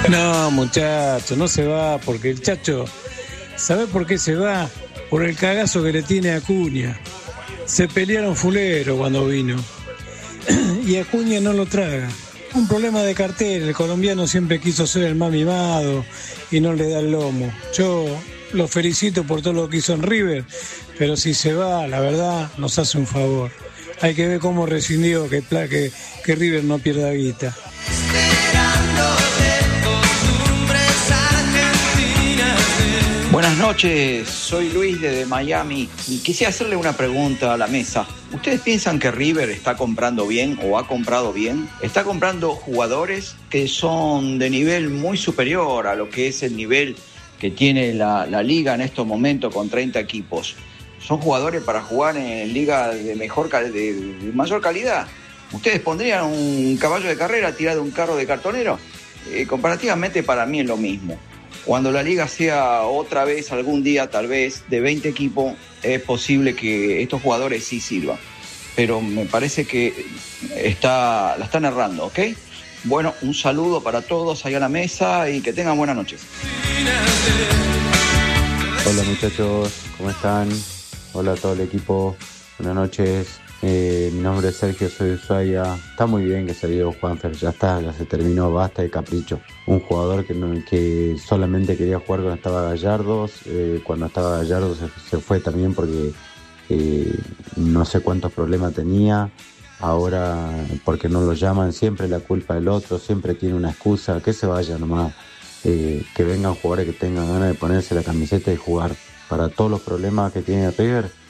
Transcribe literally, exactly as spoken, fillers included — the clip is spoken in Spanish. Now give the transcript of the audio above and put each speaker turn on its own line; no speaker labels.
No, muchacho, no se va, porque el Chacho, ¿sabe por qué se va? Por el cagazo que le tiene a Acuña. Se pelearon fulero cuando vino. Y Acuña no lo traga. Un problema de cartel, el colombiano siempre quiso ser el más mimado y no le da el lomo. Yo lo felicito por todo lo que hizo en River, pero si se va, la verdad, nos hace un favor. Hay que ver cómo rescindió que, que, que River no pierda guita.
Buenas noches, soy Luis desde Miami y quisiera hacerle una pregunta a la mesa. ¿Ustedes piensan que River está comprando bien o ha comprado bien? Está comprando jugadores que son de nivel muy superior a lo que es el nivel que tiene la, la liga en estos momentos con treinta equipos. Son jugadores para jugar en liga de, mejor, de, de mayor calidad. ¿Ustedes pondrían un caballo de carrera tirado de un carro de cartonero? Eh, comparativamente para mí es lo mismo. Cuando la liga sea otra vez, algún día tal vez, de veinte equipos, es posible que estos jugadores sí sirvan. Pero me parece que está, la están errando, ¿ok? Bueno, un saludo para todos allá a la mesa y que tengan buenas noches.
Hola muchachos, ¿cómo están? Hola a todo el equipo, buenas noches. Eh, mi nombre es Sergio, soy de Ushuaia. Está muy bien que se dio Juanfer, ya está, ya se terminó, basta de capricho. Un jugador que, no, que solamente quería jugar cuando estaba Gallardo, eh, cuando estaba Gallardo se, se fue también porque eh, no sé cuántos problemas tenía. Ahora, porque no lo llaman, siempre la culpa del otro, siempre tiene una excusa, que se vaya nomás. Eh, que vengan jugadores que tengan ganas de ponerse la camiseta y jugar. Para todos los problemas que tiene River,